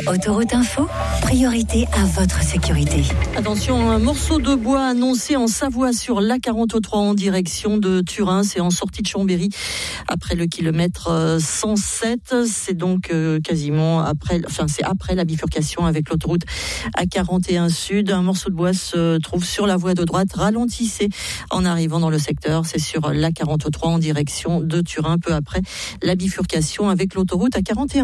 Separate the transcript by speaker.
Speaker 1: Autoroute Info, priorité à votre sécurité.
Speaker 2: Attention, un morceau de bois annoncé en Savoie sur l'A43 en direction de Turin. C'est en sortie de Chambéry après le kilomètre 107. C'est donc quasiment c'est après la bifurcation avec l'autoroute A41 Sud. Un morceau de bois se trouve sur la voie de droite. Ralentissez en arrivant dans le secteur. C'est sur l'A43 en direction de Turin, peu après la bifurcation avec l'autoroute A41.